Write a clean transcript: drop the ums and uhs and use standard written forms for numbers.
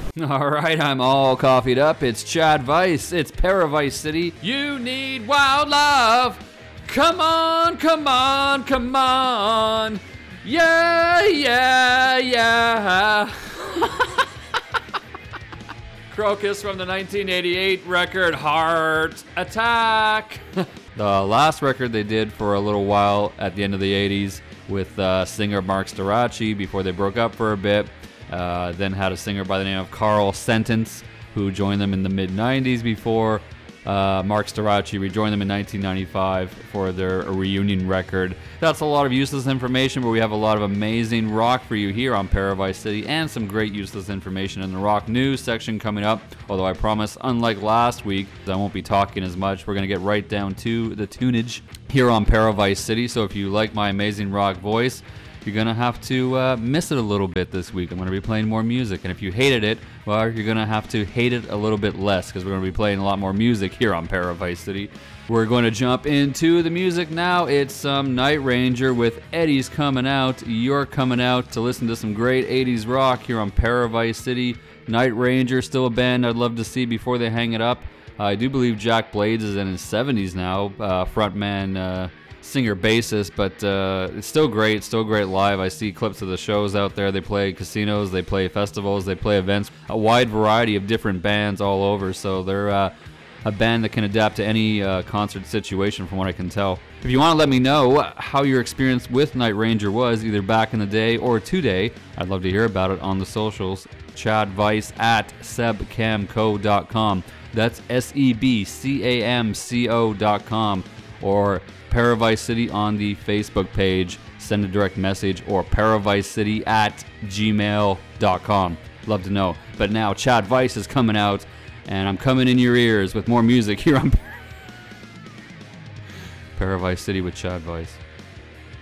All right, I'm all coffeeed up. It's Chad Vice. It's Paravice City. You need wild love. Come on, come on, come on. Yeah, yeah, yeah. Crocus from the 1988 record Heart Attack. The last record they did for a little while at the end of the 80s with singer Mark Storace before they broke up for a bit. Then had a singer by the name of Carl Sentence who joined them in the mid-90s before Mark Storace rejoined them in 1995 for their reunion record. That's a lot of useless information, but we have a lot of amazing rock for you here on Paravice City and some great useless information in the rock news section coming up. Although I promise, unlike last week, I won't be talking as much. We're going to get right down to the tunage here on Paravice City. So if you like my amazing rock voice, you're going to have to miss it a little bit this week. I'm going to be playing more music. And if you hated it, well, you're going to have to hate it a little bit less because we're going to be playing a lot more music here on Paravice City. We're going to jump into the music now. It's some Night Ranger with Eddie's Coming Out. You're coming out to listen to some great 80s rock here on Paravice City. Night Ranger, still a band I'd love to see before they hang it up. I do believe Jack Blades is in his 70s now, frontman, singer bassist, but it's still great live. I see clips of the shows out there. They play casinos, they play festivals, they play events, a wide variety of different bands all over, so they're a band that can adapt to any concert situation from what I can tell. If you want to let me know how your experience with Night Ranger was, either back in the day or today, I'd love to hear about it on the socials. Chad Vice at sebcamco.com. That's SEBCAMCO.com, or Paravice City on the Facebook page. Send a direct message, or paravicecity@gmail.com. Love to know. But now Chad Vice is coming out, and I'm coming in your ears with more music here on Paravice City with Chad Vice.